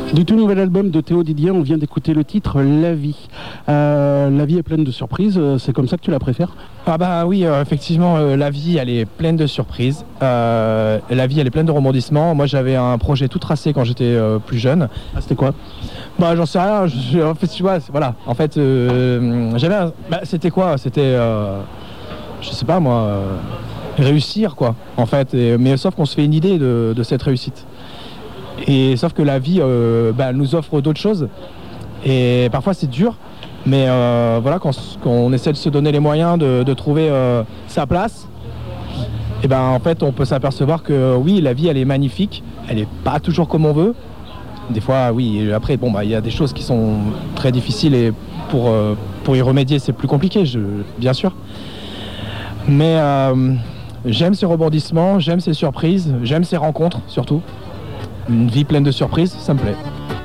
Du tout nouvel album de Théo Didier, on vient d'écouter le titre La Vie. La vie est pleine de surprises, c'est comme ça que tu la préfères? Ah bah oui, effectivement, la vie elle est pleine de surprises. La vie elle est pleine de rebondissements. Moi j'avais un projet tout tracé quand j'étais plus jeune. Ah, c'était quoi? Bah j'en sais rien. En fait, tu vois, voilà. En fait, c'était quoi? C'était, je sais pas moi, réussir quoi. En fait, mais sauf qu'on se fait une idée de cette réussite. Et sauf que la vie nous offre d'autres choses. Et parfois c'est dur. Mais voilà, quand on essaie de se donner les moyens de trouver sa place, et ben en fait on peut s'apercevoir que oui, la vie elle est magnifique, elle est pas toujours comme on veut. Des fois oui, et après il y a des choses qui sont très difficiles et pour y remédier c'est plus compliqué, bien sûr. Mais j'aime ces rebondissements, j'aime ces surprises, j'aime ces rencontres surtout. Une vie pleine de surprises, ça me plaît.